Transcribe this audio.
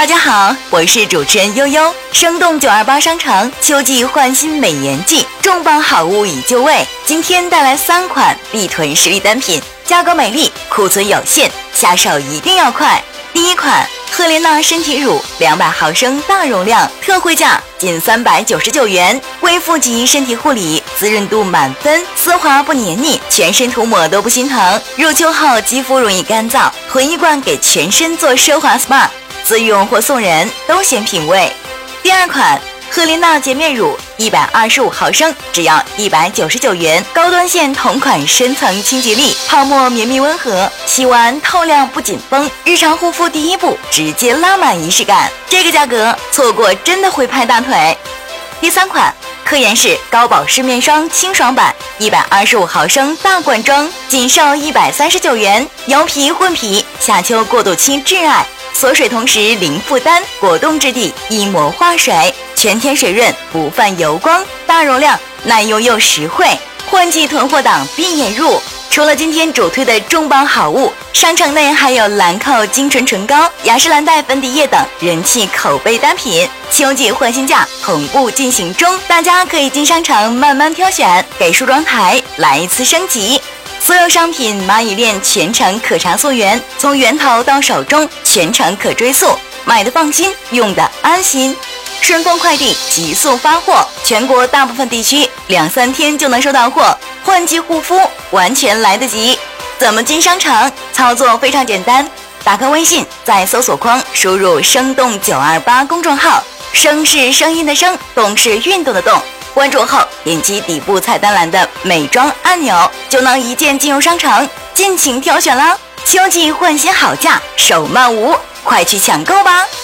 大家好，我是主持人悠悠。生动928商场秋季换新美颜季，重磅好物已就位。今天带来3款力囤实力单品，价格美丽，库存有限，下手一定要快。第一款赫莲娜身体乳200毫升大容量，特惠价仅399元，贵妇级身体护理，滋润度满分，丝滑不黏腻，全身涂抹都不心疼。入秋后肌肤容易干燥，囤一罐给全身做奢华 SPA， 自用或送人都显品味。第二款赫莲娜洁面乳125毫升，只要199元，高端线同款深层清洁力，泡沫绵密温和，洗完透亮不紧绷，日常护肤第一步直接拉满仪式感。这个价格错过真的会拍大腿。第三款科颜氏高保湿面霜清爽版125毫升大罐装，仅售139元，油皮混皮，夏秋过渡期挚爱，锁水同时零负担，果冻质地，一膜化水，全天水润，不泛油光，大容量，耐用又实惠，换季囤货档必眼入。除了今天主推的重磅好物，商场内还有兰蔻精纯唇膏、雅诗兰黛粉底液等人气口碑单品，秋季换新价同步进行中，大家可以进商场慢慢挑选，给梳妆台来一次升级。所有商品蚂蚁链全程可查溯源，从源头到手中全程可追溯，买的放心，用的安心。顺丰快递急速发货，全国大部分地区2-3天就能收到货，换季护肤完全来得及。怎么进商场？操作非常简单，打开微信，在搜索框输入生动928公众号，声是声音的声，动是运动的动，关注后点击底部菜单栏的美妆按钮，就能一键进入商场，尽情挑选啦！秋季换新好价，手慢无，快去抢购吧！